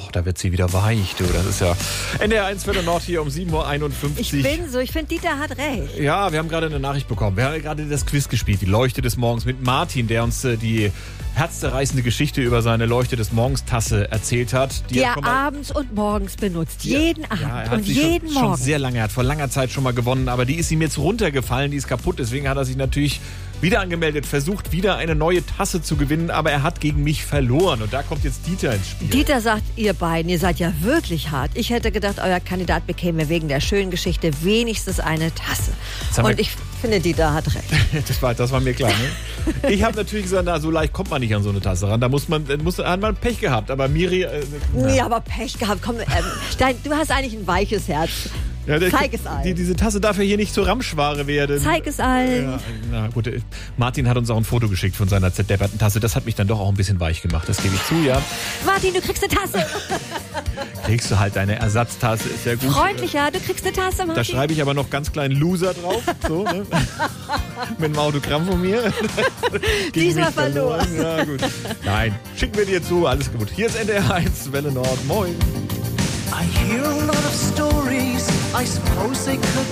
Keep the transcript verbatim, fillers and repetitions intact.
da wird sie wieder weich, du. Das ist ja N D R eins Viertel Nord hier um sieben Uhr einundfünfzig. Ich bin so, ich finde, Dieter hat recht. Ja, wir haben gerade eine Nachricht bekommen. Wir haben gerade das Quiz gespielt, die Leuchte des Morgens mit Martin, der uns äh, die herzzerreißende Geschichte über seine Leuchte des Morgens Tasse erzählt hat. Die, die er abends und morgens benutzt. Ja. Jeden Abend ja, er hat und sie jeden schon, Morgen. schon sehr lange, er hat vor langer Zeit schon mal gewonnen, aber die ist ihm jetzt runtergefallen, die ist kaputt. Deswegen hat er sich natürlich wieder angemeldet, versucht wieder eine neue Tasse zu gewinnen, aber er hat gegen mich verloren. Und da kommt jetzt Dieter ins Spiel. Dieter sagt, ihr beiden, ihr seid ja wirklich hart. Ich hätte gedacht, euer Kandidat bekäme wegen der schönen Geschichte wenigstens eine Tasse. Und ich finde, Dieter hat recht. das, war, das war mir klar, ne? Ich habe natürlich gesagt, na, so leicht kommt man nicht an so eine Tasse ran. Da muss man, muss, hat man Pech gehabt. Aber Miri... Äh, nee, aber Pech gehabt. Komm, ähm, dein, du hast eigentlich ein weiches Herz. Ja, der, Zeig es allen. Die, diese Tasse darf ja hier nicht zur Ramschware werden. Zeig es allen. Ja, na gut, Martin hat uns auch ein Foto geschickt von seiner zerdepperten Tasse. Das hat mich dann doch auch ein bisschen weich gemacht, das gebe ich zu, ja. Martin, du kriegst eine Tasse. Kriegst du halt deine Ersatztasse, ist ja gut. Freundlicher, du kriegst eine Tasse, Martin. Da schreibe ich aber noch ganz kleinen Loser drauf, so, ne? Mit einem Autogramm von mir. Diesmal verloren. verloren. Ja, gut. Nein, schicken wir dir zu, alles gut. Hier ist N D R eins, Welle Nord, moin. I hear a lot of stories, I suppose they could